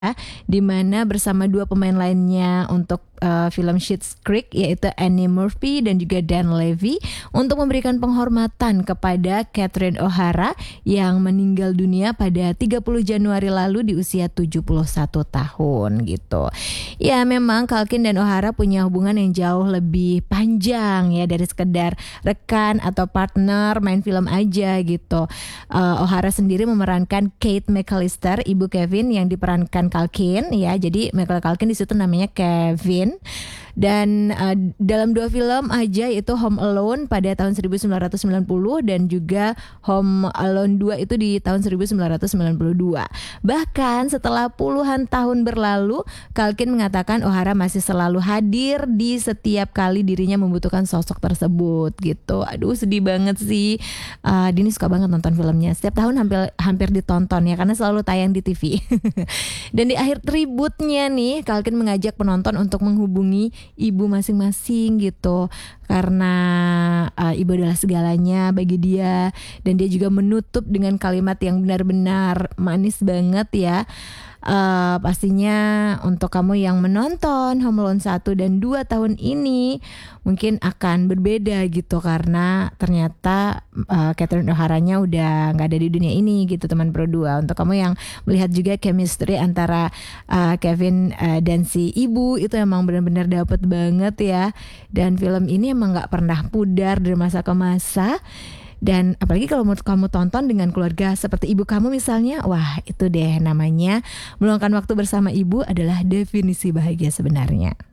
di mana bersama dua pemain lainnya untuk film Schitt's Creek, yaitu Annie Murphy dan juga Dan Levy, untuk memberikan penghormatan kepada Catherine O'Hara yang meninggal dunia pada 30 Januari lalu di usia 71 tahun gitu. Ya, memang Culkin dan O'Hara punya hubungan yang jauh lebih panjang ya dari sekedar rekan atau partner main film aja gitu. O'Hara sendiri memerankan Kate McAllister, ibu Kevin yang diperankan Culkin ya. Jadi Michael Culkin di situ namanya Kevin. Dan dalam dua film aja, yaitu Home Alone pada tahun 1990 dan juga Home Alone 2 itu di tahun 1992. Bahkan setelah puluhan tahun berlalu, Culkin mengatakan O'Hara masih selalu hadir di setiap kali dirinya membutuhkan sosok tersebut gitu. Aduh, sedih banget sih. Dini suka banget nonton filmnya. Setiap tahun hampir ditonton ya, karena selalu tayang di TV. Dan di akhir tributnya nih, Culkin mengajak penonton untuk menghubungi ibu masing-masing gitu, karena ibu adalah segalanya bagi dia. Dan dia juga menutup dengan kalimat yang benar-benar manis banget ya. Pastinya untuk kamu yang menonton Home Alone 1 dan 2 tahun ini mungkin akan berbeda gitu, karena ternyata Catherine O'Hara-nya udah gak ada di dunia ini gitu teman Pro 2. Untuk kamu yang melihat juga chemistry antara Kevin dan si ibu, itu emang benar-benar dapet banget ya. Dan film ini emang gak pernah pudar dari masa ke masa. Dan apalagi kalau kamu tonton dengan keluarga seperti ibu kamu misalnya, wah itu deh namanya meluangkan waktu bersama ibu adalah definisi bahagia sebenarnya.